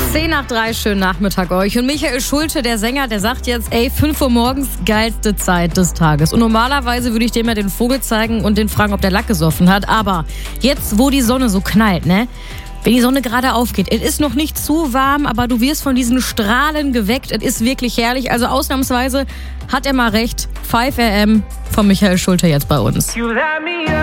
10:03, schönen Nachmittag euch. Und Michael Schulte, der Sänger, der sagt jetzt, 5 Uhr morgens, geilste Zeit des Tages. Und normalerweise würde ich dem ja den Vogel zeigen und den fragen, ob der Lack gesoffen hat. Aber jetzt, wo die Sonne so knallt, ne? Wenn die Sonne gerade aufgeht, es ist noch nicht zu warm, aber du wirst von diesen Strahlen geweckt. Es ist wirklich herrlich. Also ausnahmsweise hat er mal recht. 5 AM von Michael Schulte jetzt bei uns.